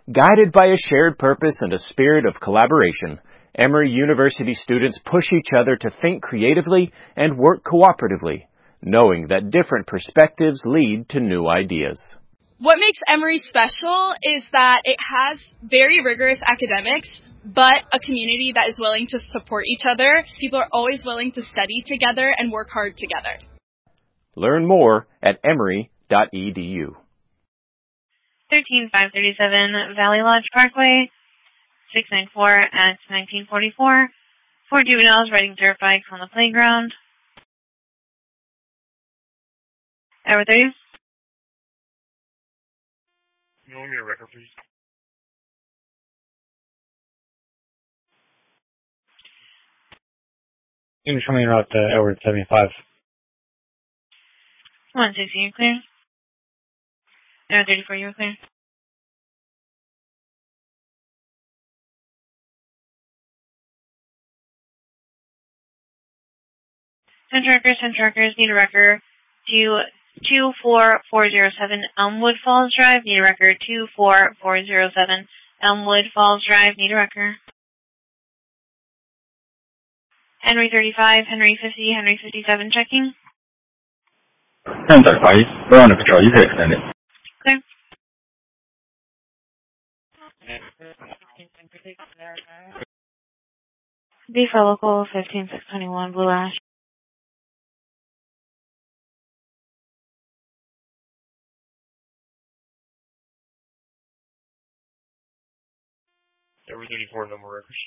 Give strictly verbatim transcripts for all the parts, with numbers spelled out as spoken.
Guided by a shared purpose and a spirit of collaboration, Emory University students push each other to think creatively and work cooperatively, knowing that different perspectives lead to new ideas. What makes Emory special is that it has very rigorous academics, but a community that is willing to support each other. People are always willing to study together and work hard together. Learn more at emory dot e d u. thirteen five thirty-seven Valley Lodge Parkway, six nine four at nineteen forty-four. Four juveniles riding dirt bikes on the playground. Edward thirty. You want me to record, please? You're coming out to Edward seventy-five. one sixty, you're clear. Edward thirty-four, you're clear. ten trackers, ten trackers, need a wrecker to two four four zero seven Elmwood Falls Drive, need a wrecker two four four zero seven Elmwood Falls Drive, need a wrecker. Henry thirty-five, Henry fifty, Henry fifty-seven, checking. ten thirty-five, we're on the patrol, you can extend it. Clear. B for local fifteen six twenty-one, Blue Ash. Edward thirty-four, no more records.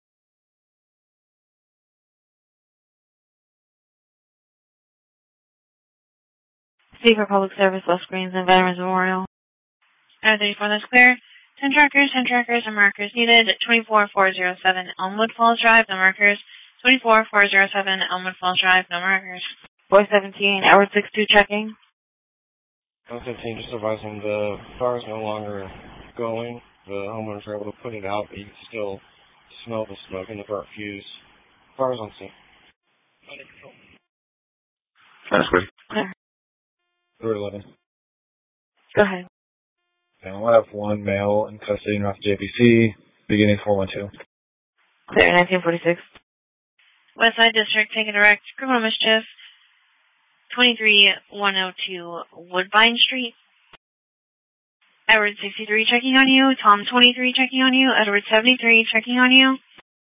C for Public Service, West Greens, and Veterans Memorial. Edward thirty-four, that's clear. ten trackers, ten trackers, and markers needed. twenty-four four zero seven Elmwood Falls Drive, no markers. twenty-four four zero seven Elmwood Falls Drive, no markers. four seventeen, Edward six two, checking. four seventeen, just advising the fire is no longer going. The homeowners are able to put it out, but you can still smell the smoke in the burnt fuse. Fire's on scene. Under control. That's good. Clear. Edward eleven. Go ahead. And we'll have one male in custody north of J B C, beginning four one two. Clear, nineteen forty-six. Westside District, taking direct criminal mischief. twenty-three one oh two Woodbine Street. Edward sixty-three checking on you. Tom twenty-three checking on you. Edward seventy-three checking on you.